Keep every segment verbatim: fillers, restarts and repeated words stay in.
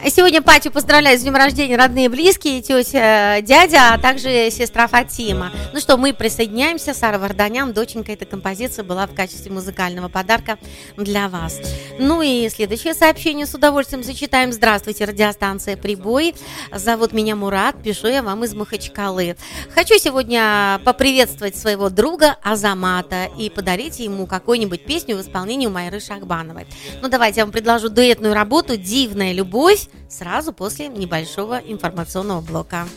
Сегодня Патю поздравляют с днем рождения родные и близкие, тетя, дядя, а также сестра Фатима. Ну что, мы присоединяемся. Сара Варданян, доченька, эта композиция была в качестве музыкального подарка для вас. Ну и следующее сообщение с удовольствием зачитаем. Здравствуйте, радиостанция «Прибой». Зовут меня Мурат, пишу я вам из Махачкалы. Хочу сегодня поприветствовать своего друга Азамата и подарить ему какую-нибудь песню в исполнении Майры Шахбановой. Ну давайте я вам предложу дуэтную работу «Дивная любовь» сразу после небольшого информационного блока.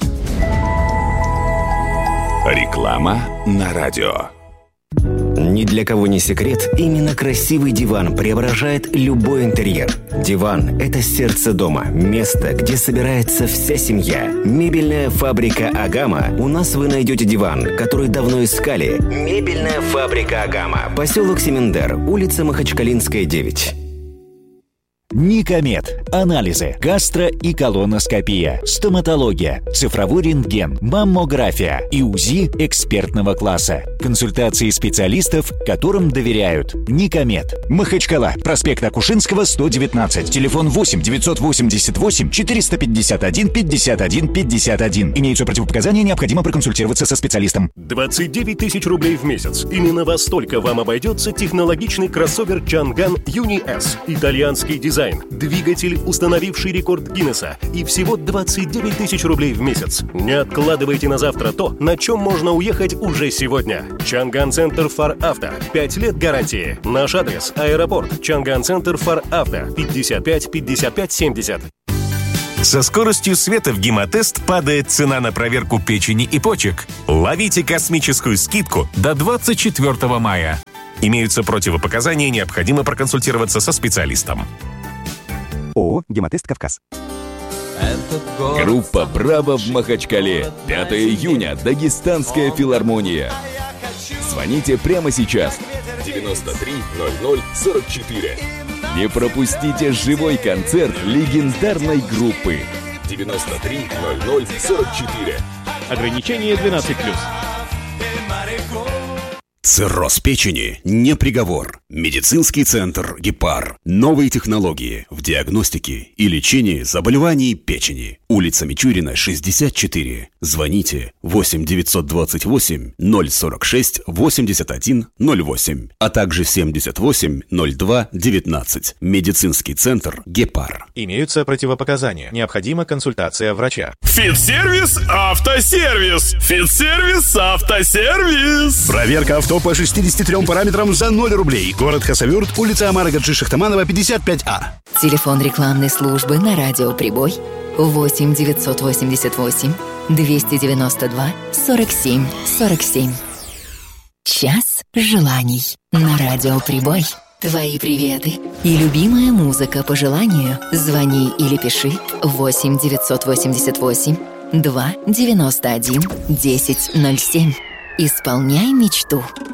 Реклама на радио. Ни для кого не секрет, именно красивый диван преображает любой интерьер. Диван – это сердце дома, место, где собирается вся семья. Мебельная фабрика «Агама». У нас вы найдете диван, который давно искали. Мебельная фабрика «Агама». Поселок Семендер, улица Махачкалинская, девять. Никомед. Анализы, гастро- и колоноскопия, стоматология, цифровой рентген, маммография и УЗИ экспертного класса. Консультации специалистов, которым доверяют. Никомед. Махачкала. Проспект Акушинского, сто девятнадцать. Телефон восемь девятьсот восемьдесят восемь четыреста пятьдесят один пятьдесят один пятьдесят один. Имеются противопоказания, необходимо проконсультироваться со специалистом. двадцать девять тысяч рублей в месяц. Именно во столько вам обойдется технологичный кроссовер Чанган Юни С. Итальянский дизайн. Двигатель, установивший рекорд Гиннесса. И всего двадцать девять тысяч рублей в месяц. Не откладывайте на завтра то, на чем можно уехать уже сегодня. Чанган Центр Фар Авто. пять лет гарантии. Наш адрес – аэропорт. Чанган Центр Фар Авто. пятьдесят пять пятьдесят пять семьдесят. Со скоростью света в Гемотест падает цена на проверку печени и почек. Ловите космическую скидку до двадцать четвёртого мая. Имеются противопоказания, необходимо проконсультироваться со специалистом. ООО «Гемотест Кавказ». Группа «Браво» в Махачкале. пятого июня. Дагестанская филармония. Звоните прямо сейчас. девяносто три ноль ноль сорок четыре. Не пропустите живой концерт легендарной группы. девяносто три ноль ноль сорок четыре. Ограничение двенадцать плюс. Цирроз печени не приговор. Медицинский центр «Гепар». Новые технологии в диагностике и лечении заболеваний печени. Улица Мичурина, шестьдесят четыре. Звоните восемь девятьсот двадцать восемь ноль сорок шесть восемьдесят один ноль восемь, а также семьдесят восемь ноль два девятнадцать. Медицинский центр «Гепар». Имеются противопоказания. Необходима консультация врача. Фитсервис Автосервис. Фитсервис Автосервис. Проверка авто по шестидесяти трём параметрам за ноль рублей. Город Хасавюрт, улица Амара Гаджи Шахтаманова, пятьдесят пять А. Телефон рекламной службы на радио «Прибой» восемь девятьсот восемьдесят восемь двести девяносто два сорок семь сорок семь. Час желаний на радио «Прибой». Твои приветы и любимая музыка по желанию. Звони или пиши восемь девятьсот восемьдесят восемь два девяносто один десять ноль семь. Исполняй мечту.